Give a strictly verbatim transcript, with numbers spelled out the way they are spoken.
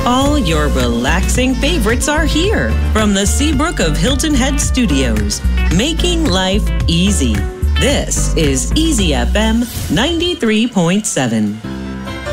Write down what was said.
All your relaxing favorites are here from the Seabrook of Hilton Head Studios, making life easy. This is Easy F M ninety-three point seven.